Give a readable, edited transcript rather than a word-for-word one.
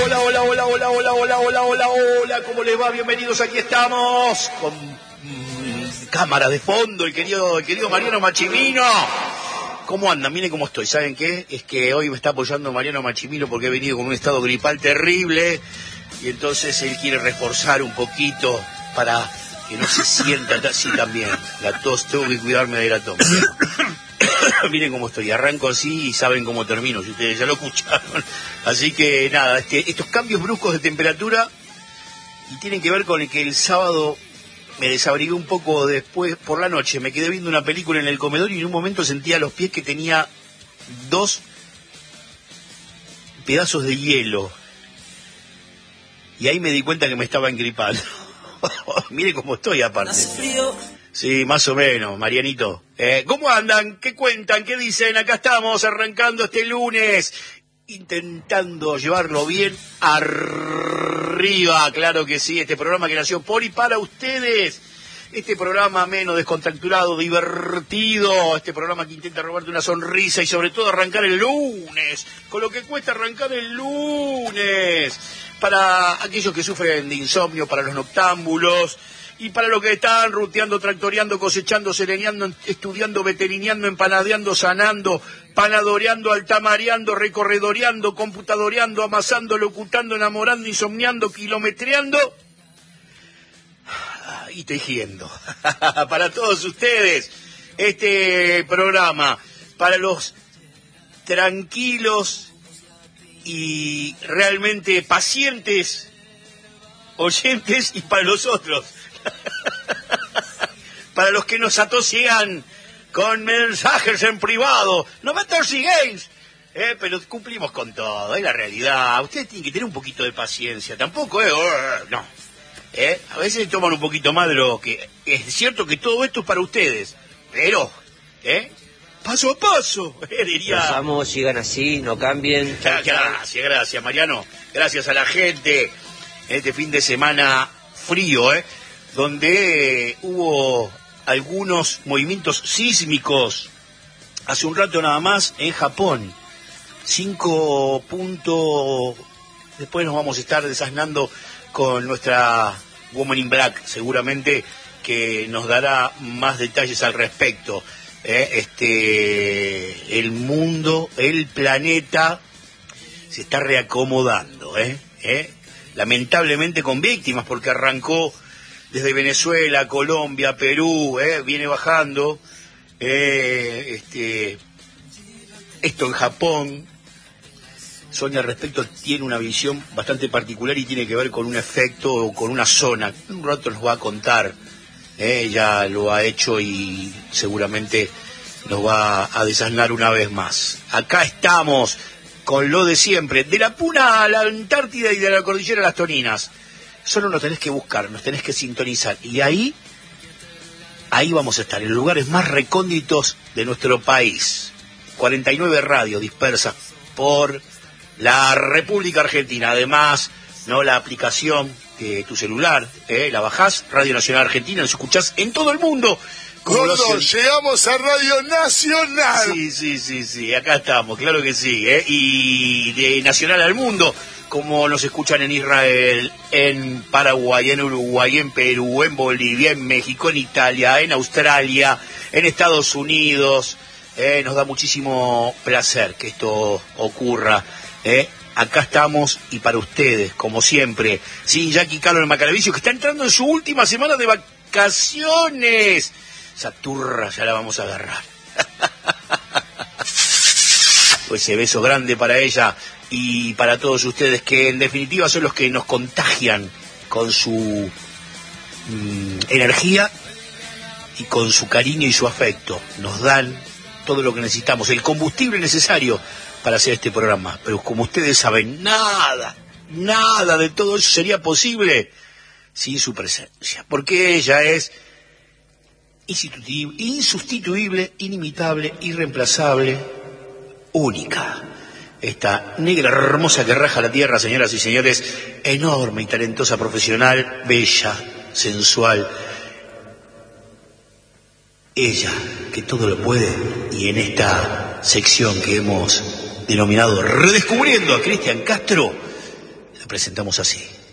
Hola, hola, hola, hola, hola, hola, hola, hola, hola, ¿cómo les va? Bienvenidos, aquí estamos con cámara de fondo, el querido Mariano Machimino. ¿Cómo andan? Miren cómo estoy. ¿Saben qué? Es que hoy me está apoyando Mariano Machimino porque he venido con un estado gripal terrible y entonces él quiere reforzar un poquito para que no se sienta así también. La tos, tengo que cuidarme de la tos. Miren cómo estoy, arranco así y saben cómo termino, si ustedes ya lo escucharon. Así que nada, estos cambios bruscos de temperatura y tienen que ver con el que el sábado me desabrigué un poco después por la noche, me quedé viendo una película en el comedor y en un momento sentía a los pies que tenía 2 pedazos de hielo. Y ahí me di cuenta que me estaba engripando. Mire cómo estoy aparte. Hace frío. Sí, más o menos, Marianito. ¿Cómo andan? ¿Qué cuentan? ¿Qué dicen? Acá estamos arrancando este lunes, intentando llevarlo bien arriba, claro que sí, este programa que nació por y para ustedes, este programa menos descontracturado, divertido, este programa que intenta robarte una sonrisa y sobre todo arrancar el lunes, con lo que cuesta arrancar el lunes, para aquellos que sufren de insomnio, para los noctámbulos, y para los que están ruteando, tractoreando, cosechando, sereneando, estudiando, veterineando, empanadeando, sanando, panadoreando, altamareando, recorredoreando, computadoreando, amasando, locutando, enamorando, insomniando, kilometreando y tejiendo. Para todos ustedes, este programa, para los tranquilos y realmente pacientes oyentes y para los otros. Para los que nos atosigan con mensajes en privado, no me atosigáis, pero cumplimos con todo, es la realidad. Ustedes tienen que tener un poquito de paciencia, tampoco no, a veces toman un poquito más de lo que es cierto que todo esto es para ustedes, pero paso a paso, diría. Los amo, sigan así, no cambien. Gracias Mariano, gracias a la gente en este fin de semana frío, donde hubo algunos movimientos sísmicos hace un rato nada más en Japón. 5 puntos. Después nos vamos a estar desasnando con nuestra Woman in Black, seguramente que nos dará más detalles al respecto. El mundo, el planeta se está reacomodando, lamentablemente con víctimas, porque arrancó desde Venezuela, Colombia, Perú, viene bajando, esto en Japón. Sonia al respecto tiene una visión bastante particular y tiene que ver con un efecto o con una zona. Un rato nos va a contar, ella lo ha hecho y seguramente nos va a desasnar una vez más. Acá estamos con lo de siempre, de la Puna a la Antártida y de la Cordillera a las Toninas. Solo nos tenés que buscar, nos tenés que sintonizar. Y ahí vamos a estar, en los lugares más recónditos de nuestro país. 49 radios dispersas por la República Argentina. Además, la aplicación de tu celular, la bajás, Radio Nacional Argentina, nos escuchás en todo el mundo. Gordo, llegamos a Radio Nacional. Sí, acá estamos, claro que sí, y de Nacional al mundo, como nos escuchan en Israel, en Paraguay, en Uruguay, en Perú, en Bolivia, en México, en Italia, en Australia, en Estados Unidos. Nos da muchísimo placer que esto ocurra. Acá estamos y para ustedes, como siempre. Sí, Jackie Carlos Macaravicio, que está entrando en su última semana de vacaciones. Esa turra ya la vamos a agarrar. Pues ese beso grande para ella y para todos ustedes, que en definitiva son los que nos contagian con su energía y con su cariño y su afecto. Nos dan todo lo que necesitamos, el combustible necesario para hacer este programa. Pero como ustedes saben, nada de todo eso sería posible sin su presencia, porque ella es insustituible, inimitable, irreemplazable, única. Esta negra hermosa que raja la tierra, señoras y señores, enorme y talentosa profesional, bella, sensual. Ella, que todo lo puede, y en esta sección que hemos denominado Redescubriendo a Cristian Castro, la presentamos así.